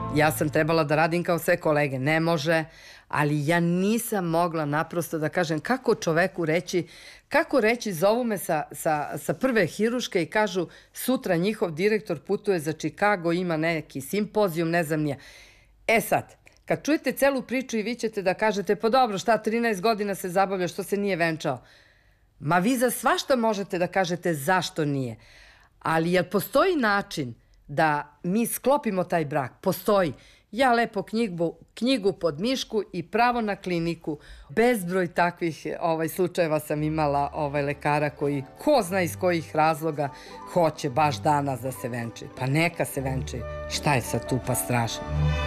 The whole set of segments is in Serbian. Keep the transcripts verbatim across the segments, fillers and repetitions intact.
Ja sam trebala da radim kao sve kolege, ne može, ali ja nisam mogla naprosto da kažem kako čoveku reći, kako reći, zovu me sa, sa, sa prve hiruške i kažu sutra njihov direktor putuje za Čikago, ima neki simpozijum, ne znam nije. E sad, kad čujete celu priču i vi ćete da kažete, pa dobro, šta, trinaest godina se zabavlja, što se nije venčao? Ma vi za svašta možete da kažete zašto nije. Ali jel postoji način da mi sklopimo taj brak? Postoji. Ja lepo knjigu, knjigu pod mišku i pravo na kliniku. Bezbroj takvih ovaj, slučajeva sam imala ovaj, lekara koji, ko zna iz kojih razloga, hoće baš danas da se venče. Pa neka se venče. Šta je sad tu pa strašno?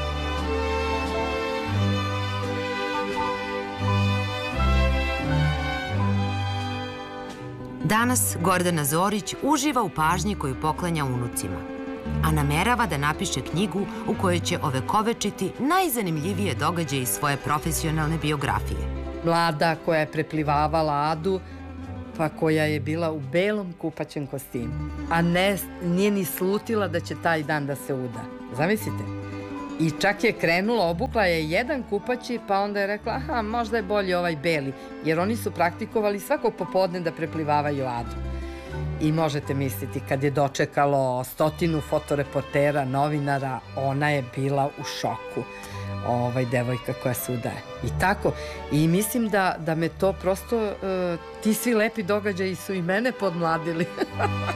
Danas Gordana Zorić uživa u pažnji koju poklanja unucima, a namerava da napiše knjigu u kojoj će ovekovečiti najzanimljivije događaje iz svoje profesionalne biografije. Mlada koja je preplivavala Adu, pa koja je bila u belom kupaćem kostimu, a ne, nije ni slutila da će taj dan da se uda. Zamislite? I čak je krenula, obukla je jedan kupaći, pa onda je rekla, aha, možda je bolji ovaj beli, jer oni su praktikovali svakog popodne da preplivavaju Adu. I možete misliti, kad je dočekalo stotinu fotoreportera, novinara, ona je bila u šoku, ovaj, devojka koja se udaje. I tako. I mislim da, da me to prosto, uh, ti svi lepi događaji su i mene podmladili.